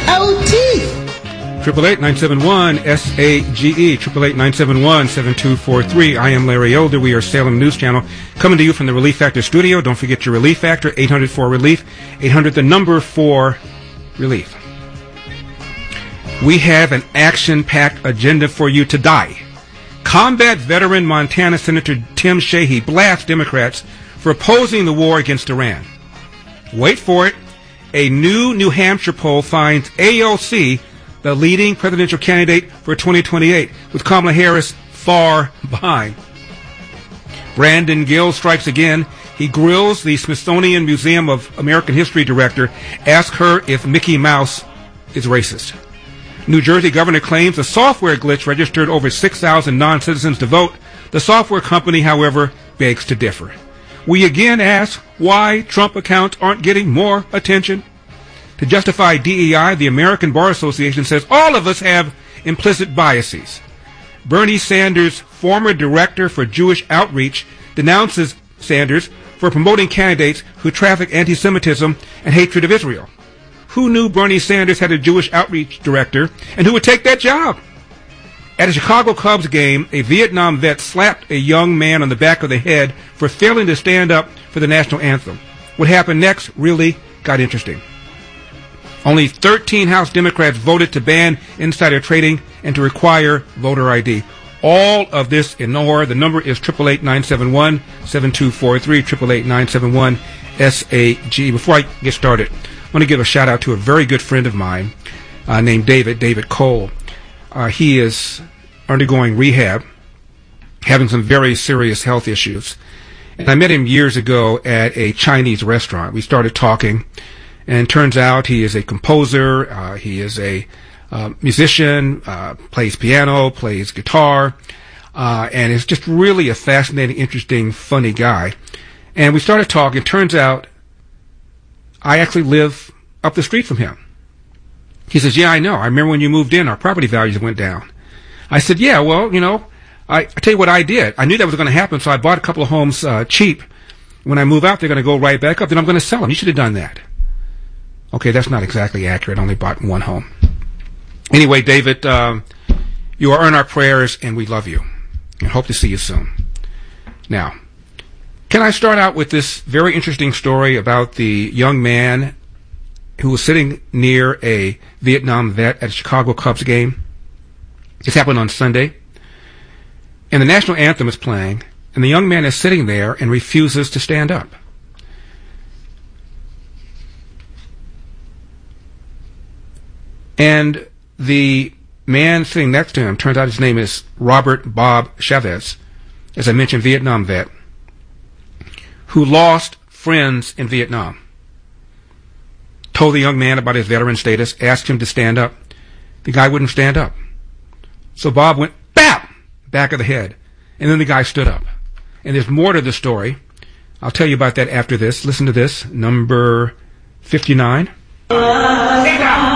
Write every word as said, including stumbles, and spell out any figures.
O T. Triple eight nine seven one S A G E. Triple eight nine seven one seven two four three. I am Larry Elder. We are Salem News Channel coming to you from the Relief Factor studio. Don't forget your Relief Factor. eight hundred four relief. eight hundred the number for relief. We have an action-packed agenda for you today. Combat veteran Montana Senator Tim Sheehy blasts Democrats for opposing the war against Iran. Wait for it. A new New Hampshire poll finds A O C the leading presidential candidate for twenty twenty-eight, with Kamala Harris far behind. Brandon Gill strikes again. He grills the Smithsonian Museum of American History director, asks her if Mickey Mouse is racist. New Jersey governor claims a software glitch registered over six thousand non-citizens to vote. The software company, however, begs to differ. We again ask why Trump accounts aren't getting more attention. To justify D E I, the American Bar Association says all of us have implicit biases. Bernie Sanders, former director for Jewish Outreach, denounces Sanders for promoting candidates who traffic anti-Semitism and hatred of Israel. Who knew Bernie Sanders had a Jewish Outreach director, and who would take that job? At a Chicago Cubs game, a Vietnam vet slapped a young man on the back of the head for failing to stand up for the national anthem. What happened next really got interesting. Only thirteen House Democrats voted to ban insider trading and to require voter I D. All of this in more. The number is triple eight nine seven one seven two four three, triple eight nine seven one S A G. Before I get started, I want to give a shout out to a very good friend of mine uh, named David, David Cole. Uh, he is undergoing rehab, having some very serious health issues. And I met him years ago at a Chinese restaurant. We started talking. And it turns out he is a composer, uh, he is a uh, musician, uh, plays piano, plays guitar, uh, and is just really a fascinating, interesting, funny guy. And we started talking. It turns out I actually live up the street from him. He says, yeah, I know. I remember when you moved in, our property values went down. I said, yeah, well, you know, I, I tell you what I did. I knew that was going to happen, so I bought a couple of homes uh, cheap. When I move out, they're going to go right back up. Then I'm going to sell them. You should have done that. Okay, that's not exactly accurate. I only bought one home. Anyway, David, um, you are in our prayers, and we love you, and hope to see you soon. Now, can I start out with this very interesting story about the young man who was sitting near a Vietnam vet at a Chicago Cubs game? This happened on Sunday, and the national anthem is playing, and the young man is sitting there and refuses to stand up. And the man sitting next to him, turns out his name is Robert Bob Chavez, as I mentioned, Vietnam vet, who lost friends in Vietnam. Told the young man about his veteran status, asked him to stand up. The guy wouldn't stand up. So Bob went, bap, back of the head. And then the guy stood up. And there's more to the story. I'll tell you about that after this. Listen to this, number fifty-nine.